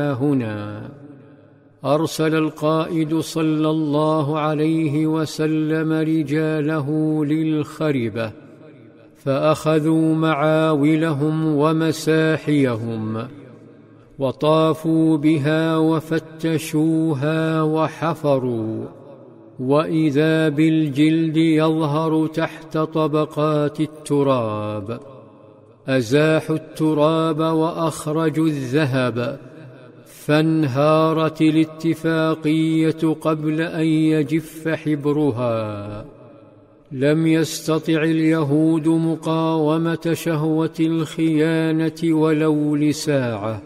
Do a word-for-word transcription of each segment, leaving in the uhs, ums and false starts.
هنا أرسل القائد صلى الله عليه وسلم رجاله للخربة، فأخذوا معاولهم ومساحيهم وطافوا بها وفتشوها وحفروا، وإذا بالجلد يظهر تحت طبقات التراب. أزاحوا التراب وأخرجوا الذهب، فانهارت الاتفاقية قبل أن يجف حبرها. لم يستطع اليهود مقاومة شهوة الخيانة ولو لساعة،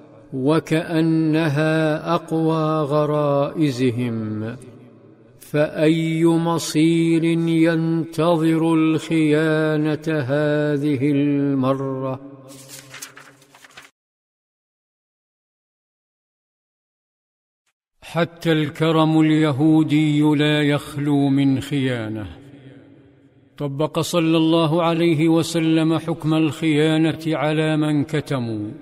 وكأنها أقوى غرائزهم. فأي مصير ينتظر الخيانة هذه المرة؟ حتى الكرم اليهودي لا يخلو من خيانة. طبق صلى الله عليه وسلم حكم الخيانة على من كتموا،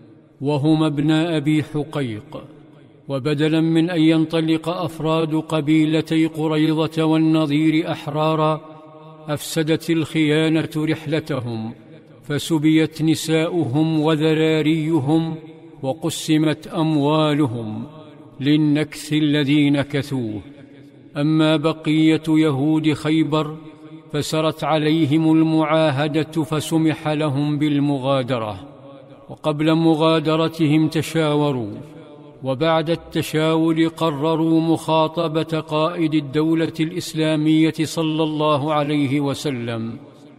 وهم ابن أبي حقيق. وبدلا من أن ينطلق أفراد قبيلتي قريظة والنضير أحرارا، أفسدت الخيانة رحلتهم، فسبيت نساؤهم وذراريهم، وقسمت أموالهم للنكث الذي نكثوه. أما بقية يهود خيبر فسرت عليهم المعاهدة، فسمح لهم بالمغادرة، وقبل مغادرتهم تشاوروا، وبعد التشاور قرروا مخاطبة قائد الدولة الإسلامية صلى الله عليه وسلم.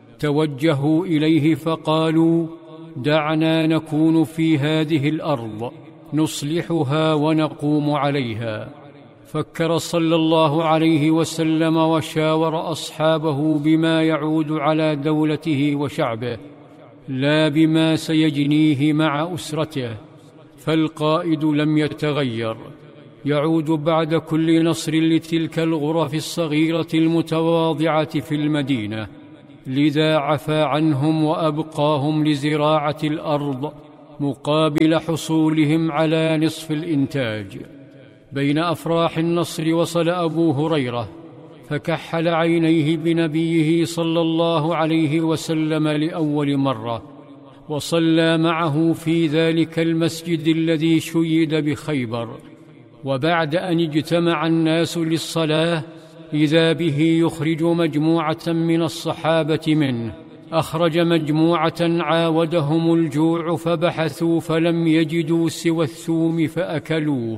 توجهوا إليه فقالوا: دعنا نكون في هذه الأرض نصلحها ونقوم عليها. فكر صلى الله عليه وسلم وشاور أصحابه بما يعود على دولته وشعبه، لا بما سيجنيه مع أسرته. فالقائد لم يتغير، يعود بعد كل نصر لتلك الغرف الصغيرة المتواضعة في المدينة، لذا عفى عنهم وأبقاهم لزراعة الأرض مقابل حصولهم على نصف الإنتاج. بين أفراح النصر وصل أبو هريرة، فكحل عينيه بنبيه صلى الله عليه وسلم لأول مرة، وصلى معه في ذلك المسجد الذي شيد بخيبر. وبعد أن اجتمع الناس للصلاة، إذا به يخرج مجموعة من الصحابة منه. أخرج مجموعة عاودهم الجوع، فبحثوا فلم يجدوا سوى الثوم فأكلوه.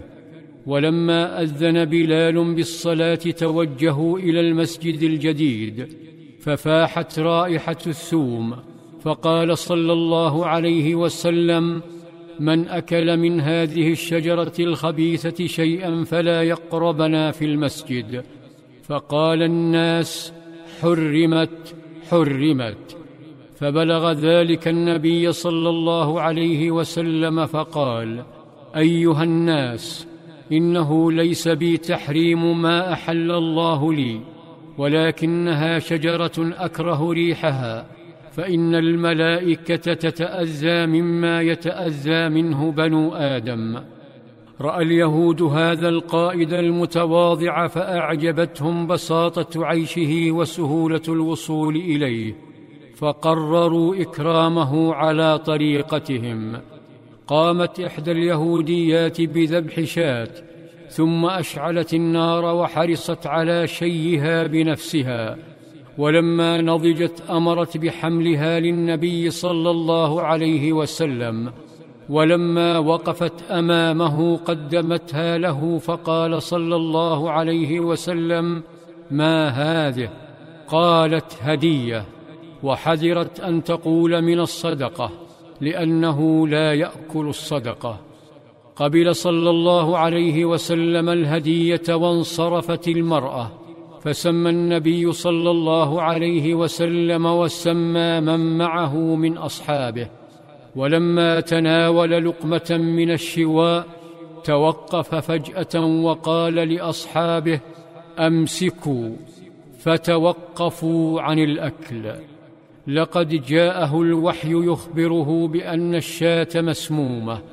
ولما أذن بلال بالصلاة توجهوا إلى المسجد الجديد، ففاحت رائحة الثوم، فقال صلى الله عليه وسلم: من أكل من هذه الشجرة الخبيثة شيئا فلا يقربنا في المسجد. فقال الناس: حرمت حرمت. فبلغ ذلك النبي صلى الله عليه وسلم فقال: أيها الناس، إنه ليس بي تحريم ما أحل الله لي، ولكنها شجرة أكره ريحها، فإن الملائكة تتأذى مما يتأذى منه بنو آدم. رأى اليهود هذا القائد المتواضع فأعجبتهم بساطة عيشه وسهولة الوصول إليه، فقرروا إكرامه على طريقتهم. قامت إحدى اليهوديات بذبح شاة، ثم أشعلت النار وحرصت على شيها بنفسها، ولما نضجت أمرت بحملها للنبي صلى الله عليه وسلم، ولما وقفت أمامه قدمتها له، فقال صلى الله عليه وسلم: ما هذه؟ قالت: هدية. وحذرت أن تقول من الصدقة، لأنه لا يأكل الصدقة. قبل صلى الله عليه وسلم الهدية وانصرفت المرأة، فسمى النبي صلى الله عليه وسلم وسمى من معه من أصحابه. ولما تناول لقمة من الشواء توقف فجأة وقال لأصحابه: أمسكوا. فتوقفوا عن الأكل. لقد جاءه الوحي يخبره بأن الشاة مسمومة،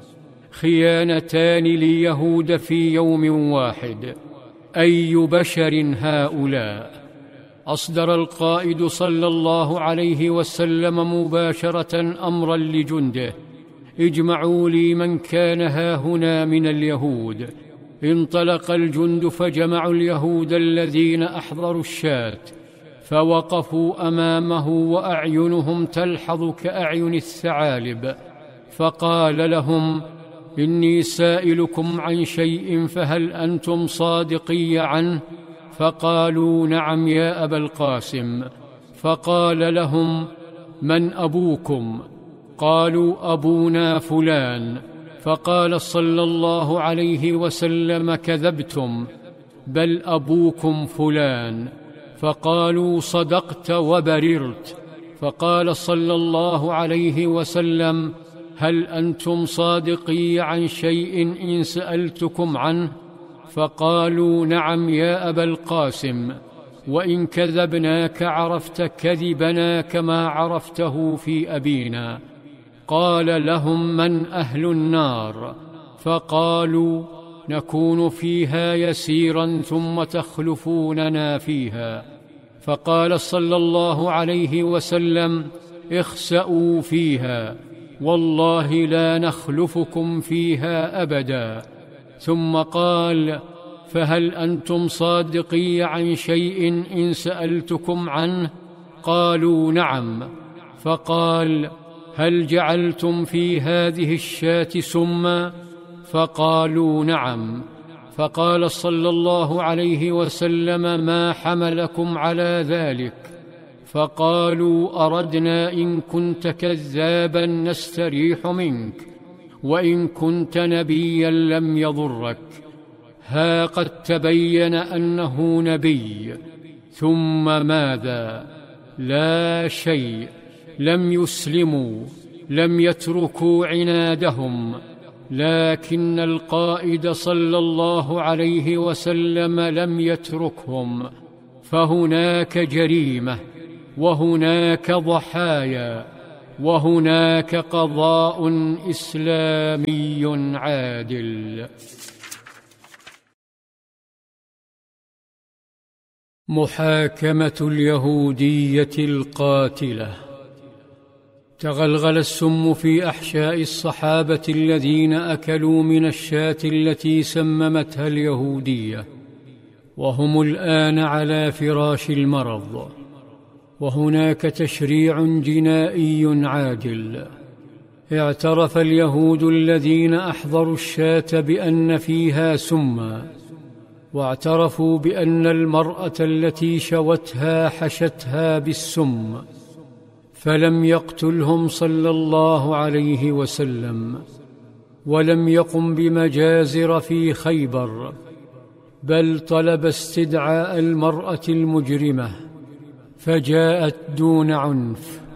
خيانتان ليهود في يوم واحد، أي بشر هؤلاء؟ أصدر القائد صلى الله عليه وسلم مباشرة أمرا لجنده: اجمعوا لي من كان هاهنا من اليهود. انطلق الجند فجمعوا اليهود الذين أحضروا الشاة، فوقفوا أمامه وأعينهم تلحظ كأعين الثعالب، فقال لهم: إني سائلكم عن شيء فهل أنتم صادقي عنه؟ فقالوا: نعم يا أبا القاسم. فقال لهم: من أبوكم؟ قالوا: أبونا فلان. فقال صلى الله عليه وسلم: كذبتم، بل أبوكم فلان. فقالوا: صدقت وبررت. فقال صلى الله عليه وسلم: هل أنتم صادقي عن شيء إن سألتكم عنه؟ فقالوا: نعم يا أبا القاسم، وإن كذبناك عرفت كذبنا كما عرفته في أبينا. قال لهم: من أهل النار؟ فقالوا: نكون فيها يسيرا ثم تخلفوننا فيها. فقال صلى الله عليه وسلم: اخسأوا فيها، والله لا نخلفكم فيها أبدا. ثم قال: فهل أنتم صادقي عن شيء إن سألتكم عنه؟ قالوا: نعم. فقال: هل جعلتم في هذه الشاة سما؟ فقالوا: نعم. فقال صلى الله عليه وسلم: ما حملكم على ذلك؟ فقالوا: أردنا إن كنت كذابا نستريح منك، وإن كنت نبيا لم يضرك. ها قد تبين أنه نبي. ثم ماذا؟ لا شيء. لم يسلموا، لم يتركوا عنادهم، لكن القائد صلى الله عليه وسلم لم يتركهم. فهناك جريمة، وهناك ضحايا، وهناك قضاء إسلامي عادل. محاكمة اليهودية القاتلة. تغلغل السم في أحشاء الصحابة الذين أكلوا من الشاة التي سممتها اليهودية، وهم الآن على فراش المرض. وهناك تشريع جنائي عادل. اعترف اليهود الذين أحضروا الشاة بأن فيها سما، واعترفوا بأن المرأة التي شوتها حشتها بالسم، فلم يقتلهم صلى الله عليه وسلم، ولم يقم بمجازر في خيبر، بل طلب استدعاء المرأة المجرمة، فجاءت دون عنف.